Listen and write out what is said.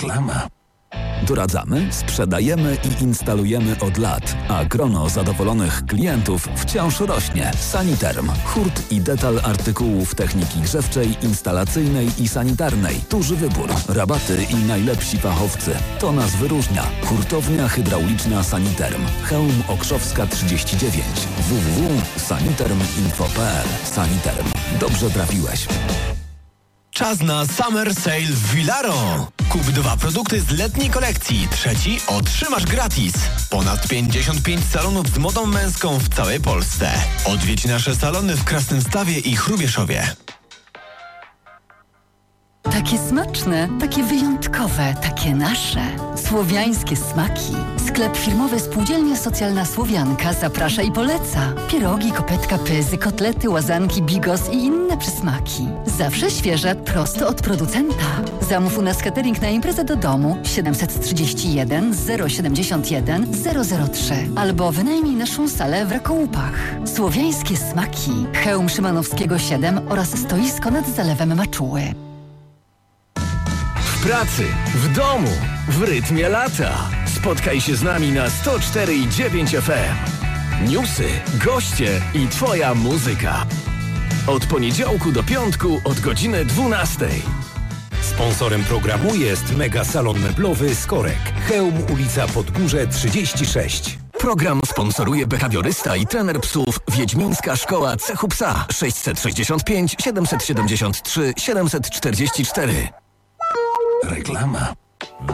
Reklama. Doradzamy, sprzedajemy i instalujemy od lat, a grono zadowolonych klientów wciąż rośnie. Saniterm. Hurt i detal artykułów techniki grzewczej, instalacyjnej i sanitarnej. Duży wybór, rabaty i najlepsi fachowcy. To nas wyróżnia. Hurtownia hydrauliczna Saniterm. Chełm Okrzowska 39. www.saniterminfo.pl. Saniterm. Dobrze trafiłeś. Czas na Summer Sale w Willaro. Kup 2 produkty z letniej kolekcji. Trzeci otrzymasz gratis. Ponad 55 salonów z modą męską w całej Polsce. Odwiedź nasze salony w Krasnymstawie i Hrubieszowie. Takie smaczne, takie wyjątkowe, takie nasze. Słowiańskie smaki. Sklep firmowy Spółdzielnia Socjalna Słowianka zaprasza i poleca. Pierogi, kopetka, pyzy, kotlety, łazanki, bigos i inne przysmaki. Zawsze świeże, prosto od producenta. Zamów u nas catering na imprezę do domu 731 071 003 albo wynajmij naszą salę w Rakołupach. Słowiańskie smaki. Chełm Szymanowskiego 7 oraz stoisko nad Zalewem Maczuły. W pracy, w domu, w rytmie lata. Spotkaj się z nami na 104,9 FM. Newsy, goście i Twoja muzyka. Od poniedziałku do piątku od godziny 12. Sponsorem programu jest Mega Salon Meblowy Skorek. Chełm, ulica Podgórze 36. Program sponsoruje behawiorysta i trener psów Wiedźmińska Szkoła Cechu Psa 665 773 744. Reklama.